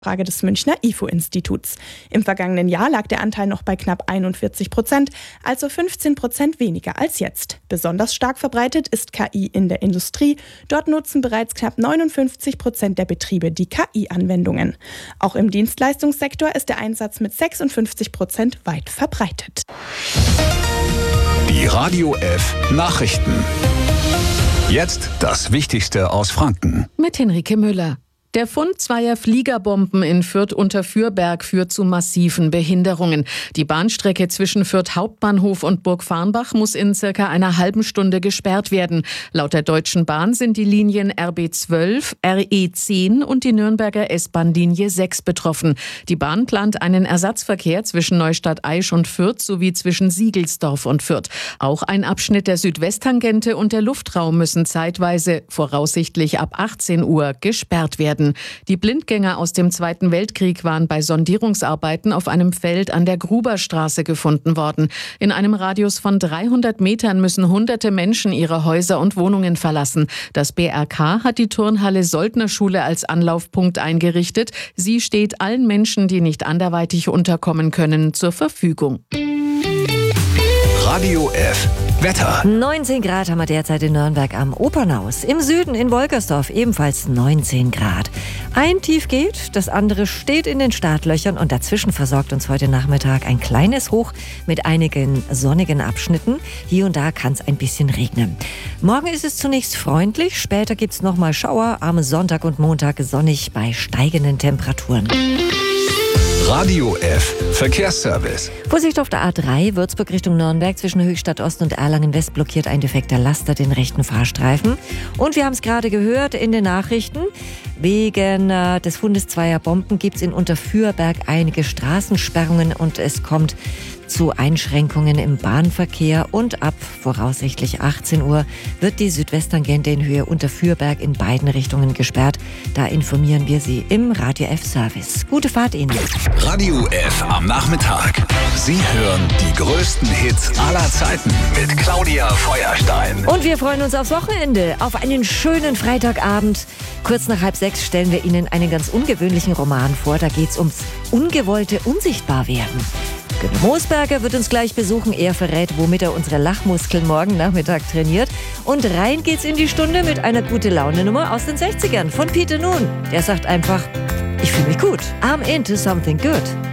Frage des Münchner IFO-Instituts. Im vergangenen Jahr lag der Anteil noch bei knapp 41%, also 15% weniger als jetzt. Besonders stark verbreitet ist KI in der Industrie. Dort nutzen bereits knapp 59% der Betriebe die KI-Anwendungen. Auch im Dienstleistungssektor ist der Einsatz mit 56% weit verbreitet. Die Radio F Nachrichten. Jetzt das Wichtigste aus Franken. Mit Henrike Müller. Der Fund zweier Fliegerbomben in Fürth-Unterfürberg führt zu massiven Behinderungen. Die Bahnstrecke zwischen Fürth Hauptbahnhof und Burg Farnbach muss in circa einer halben Stunde gesperrt werden. Laut der Deutschen Bahn sind die Linien RB12, RE10 und die Nürnberger S-Bahn-Linie 6 betroffen. Die Bahn plant einen Ersatzverkehr zwischen Neustadt-Aisch und Fürth sowie zwischen Siegelsdorf und Fürth. Auch ein Abschnitt der Südwesttangente und der Luftraum müssen zeitweise, voraussichtlich ab 18 Uhr, gesperrt werden. Die Blindgänger aus dem Zweiten Weltkrieg waren bei Sondierungsarbeiten auf einem Feld an der Gruberstraße gefunden worden. In einem Radius von 300 Metern müssen hunderte Menschen ihre Häuser und Wohnungen verlassen. Das BRK hat die Turnhalle Soldnerschule als Anlaufpunkt eingerichtet. Sie steht allen Menschen, die nicht anderweitig unterkommen können, zur Verfügung. Radio F Wetter. 19 Grad haben wir derzeit in Nürnberg am Opernhaus. Im Süden in Wolkersdorf ebenfalls 19 Grad. Ein Tief geht, das andere steht in den Startlöchern und dazwischen versorgt uns heute Nachmittag ein kleines Hoch mit einigen sonnigen Abschnitten. Hier und da kann es ein bisschen regnen. Morgen ist es zunächst freundlich, später gibt es nochmal Schauer, am Sonntag und Montag sonnig bei steigenden Temperaturen. Radio F Verkehrsservice. Vorsicht auf der A3 Würzburg Richtung Nürnberg zwischen Höchstadt Ost und Erlangen West blockiert ein defekter Laster den rechten Fahrstreifen. Und wir haben es gerade gehört in den Nachrichten, wegen des Fundes zweier Bomben gibt es in Unterfürberg einige Straßensperrungen und es kommt zu Einschränkungen im Bahnverkehr und ab voraussichtlich 18 Uhr wird die Südwesttangente in Höhe Unterfürberg in beiden Richtungen gesperrt. Da informieren wir Sie im Radio F Service. Gute Fahrt Ihnen. Radio F am Nachmittag. Sie hören die größten Hits aller Zeiten mit Claudia Feuerstein. Und wir freuen uns aufs Wochenende, auf einen schönen Freitagabend. Kurz nach 5:30 stellen wir Ihnen einen ganz ungewöhnlichen Roman vor. Da geht es ums ungewollte Unsichtbarwerden. Günter Moosberger wird uns gleich besuchen. Er verrät, womit er unsere Lachmuskeln morgen Nachmittag trainiert. Und rein geht's in die Stunde mit einer Gute-Laune-Nummer aus den 60ern von Peter Noon. Der sagt einfach, ich fühle mich gut. I'm into something good.